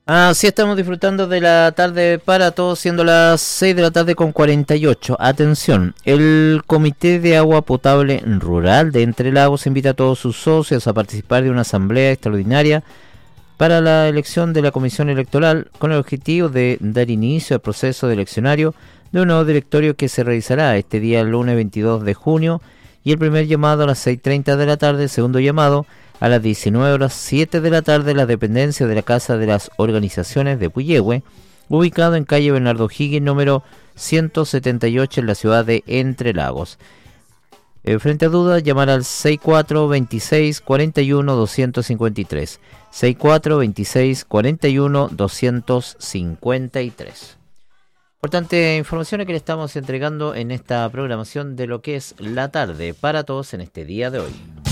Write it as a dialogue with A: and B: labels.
A: Así estamos disfrutando de la tarde para todos, siendo las 6 de la tarde con 48. Atención, el Comité de Agua Potable Rural de Entre Lagos invita a todos sus socios a participar de una asamblea extraordinaria para la elección de la Comisión Electoral con el objetivo de dar inicio al proceso de eleccionario de un nuevo directorio que se realizará este día lunes 22 de junio y el primer llamado a las 6:30 de la tarde, el segundo llamado a las 19 horas 7 de la tarde en la dependencia de la Casa de las Organizaciones de Puyehue, ubicado en calle Bernardo Higgins número 178 en la ciudad de Entre Lagos. Frente a dudas, llamar al 64 26 41 253. 64 26 41 253. Importante información que le estamos entregando en esta programación de lo que es la tarde para todos en este día de hoy.